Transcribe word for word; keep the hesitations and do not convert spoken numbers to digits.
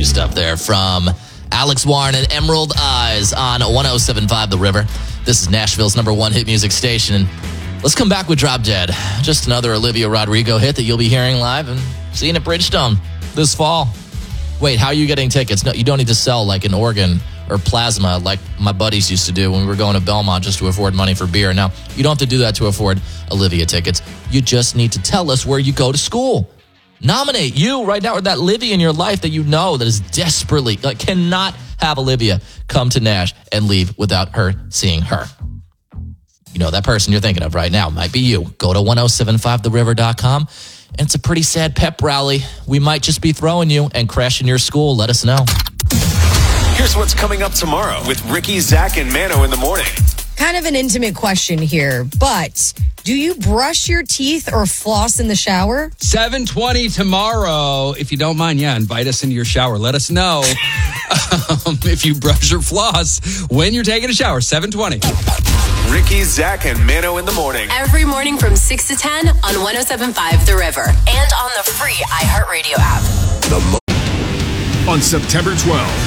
new stuff there from Alex Warren and Emerald Eyes on one oh seven point five The River. This is Nashville's number one hit music station. Let's come back with Drop Dead. Just another Olivia Rodrigo hit that you'll be hearing live and seeing at Bridgestone this fall. Wait, how are you getting tickets? No, you don't need to sell like an organ or plasma like my buddies used to do when we were going to Belmont just to afford money for beer. Now, you don't have to do that to afford Olivia tickets. You just need to tell us where you go to school. Nominate you right now or that Livy in your life that you know that is desperately, like, cannot have Olivia come to Nash and leave without her seeing her. You know, that person you're thinking of right now might be you. Go to ten seventy-five the river dot com. And it's a pretty sad pep rally. We might just be throwing you and crashing your school. Let us know. Here's what's coming up tomorrow with Ricky, Zach, and Mano in the morning. Kind of an intimate question here, but do you brush your teeth or floss in the shower? seven twenty tomorrow. If you don't mind, yeah, invite us into your shower. Let us know um, if you brush or floss when you're taking a shower. seven twenty. Ricky, Zach, and Mano in the morning. Every morning from six to ten on one oh seven point five The River and on the free iHeartRadio app. On September twelfth,